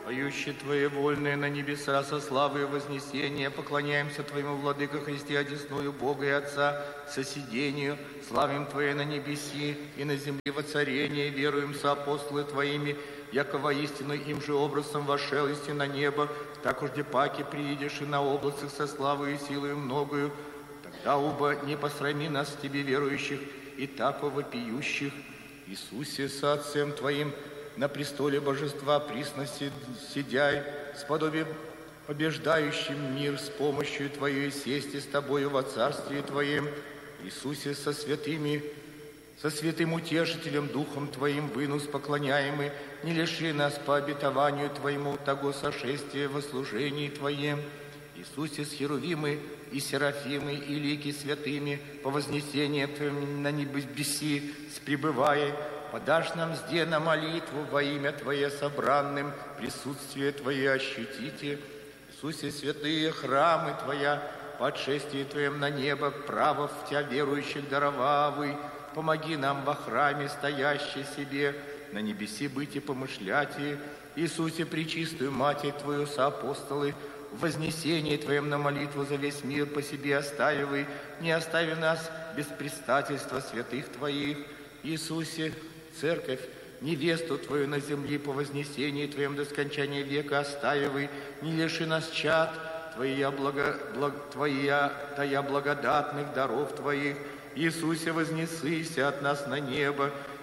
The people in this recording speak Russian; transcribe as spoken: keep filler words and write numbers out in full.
Поющие Твои вольные на небеса со славой и вознесения, поклоняемся Твоему, Владыка Христе, одесную Бога и Отца, соседению, славим Твое на небеси и на земле воцарение, веруем со апостолы Твоими, яко воистину им же образом вошел исти на небо, так уж депаки приидешь и на облацах со славой и силой многою, тогда уба не посрами нас Тебе верующих и тако вопиющих. Иисусе, со Отцем Твоим, на престоле Божества присно сидяй, сподобие побеждающим мир с помощью Твоей сести с Тобою во Царстве Твоем. Иисусе, со святыми, со святым утешителем Духом Твоим вынус поклоняемый, не лиши нас по обетованию Твоему того сошествия во служении Твоем. Иисусе, с херувимы и серафимы и лики святыми, по вознесению Твоим на небеси с пребывая, подашь нам сде на молитву во имя Твое собранным, присутствие Твое ощутите. Иисусе, святые храмы Твоя, по отшествии Твоем на небо, право в Тебя верующих даровавый, помоги нам во храме, стоящей себе, на небеси быть и помышлять. Иисусе, пречистую Матерь Твою со апостолы, в вознесении Твоем на молитву за весь мир по себе оставивай, не остави нас без предстательства святых Твоих. Иисусе, Церковь, невесту Твою на земле по вознесении Твоем до скончания века оставивай, не лиши нас чад Твоя, благо, благ, Твоя, Тая благодатных даров Твоих. Иисусе, вознесыся от нас на небо,